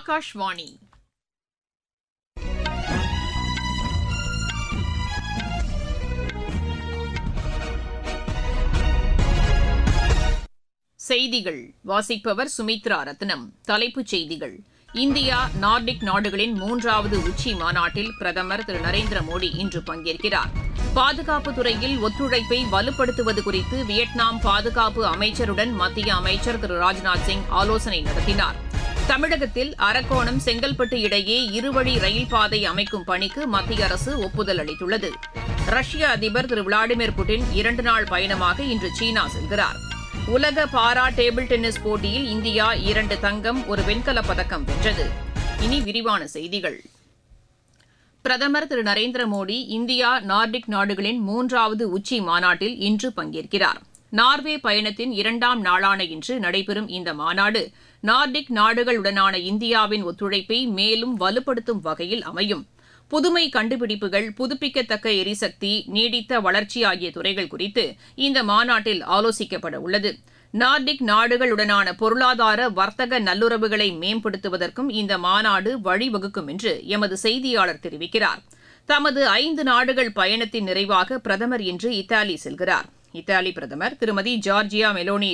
ஆகாஷ்வாணி. செய்திகள் வாசிப்பவர் சுமித்ரா ரத்னம். தலைப்புச் செய்திகள்: இந்தியா நார்டிக் நாடுகளின் 3வது உச்சி மாநாட்டில் பிரதமர் திரு நரேந்திர மோடி இன்று பங்கேற்கிறார். பாதுகாப்பு துறையில் ஒத்துழைப்பை வலுப்படுத்துவது குறித்து வியட்நாம் பாதுகாப்பு அமைச்சருடன் மத்திய அமைச்சர் திரு ராஜ்நாத் சிங் ஆலோசனை நடத்தினார். தமிழகத்தில் அரக்கோணம் செங்கல்பட்டு இடையே இருவழி ரயில் பாதை அமைக்கும் பணிக்கு மத்திய அரசு ஒப்புதல் அளித்துள்ளது. ரஷ்ய அதிபர் திரு விளாடிமிர் புட்டின் 2 நாள் பயணமாக இன்று சீனா செல்கிறார். உலக பாரா டேபிள் டென்னிஸ் போட்டியில் இந்தியா 2 தங்கம், 1 வெண்கலப் பதக்கம் வென்றது. இனி விரிவான செய்திகள். பிரதமர் திரு நரேந்திர மோடி இந்தியா நார்டிக் நாடுகளின் 3வது உச்சி மாநாட்டில் இன்று பங்கேற்கிறார். நார்வே பயணத்தின் 2ஆம் நாளான இன்று நடைபெறும் இந்த மாநாடு நார்டிக் நாடுகளுடனான இந்தியாவின் ஒத்துழைப்பை மேலும் வலுப்படுத்தும் வகையில் அமையும். புதுமை கண்டுபிடிப்புகள், புதுப்பிக்கத்தக்க எரிசக்தி, நீடித்த வளர்ச்சி ஆகிய துறைகள் குறித்து இந்த மாநாட்டில் ஆலோசிக்கப்பட உள்ளது. நார்டிக் நாடுகளுடனான பொருளாதார வர்த்தக நல்லுறவுகளை மேம்படுத்துவதற்கும் இந்த மாநாடு வழிவகுக்கும் என்று எமது செய்தியாளர் தெரிவிக்கிறார். தமது 5 நாடுகள் பயணத்தின் நிறைவாக பிரதமர் இன்று இத்தாலி செல்கிறார். இத்தாலி பிரதமர் திருமதி ஜார்ஜியா மெலோனி